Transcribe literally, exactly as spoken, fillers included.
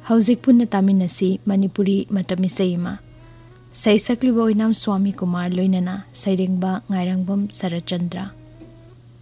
हौजिक पुन्ना तामिनसी मणिपुरी मतम इसेमा सैसक्लिबो इनाम स्वामी कुमार लोइनना सैरेंगबा गायरंगबम शरचंद्र।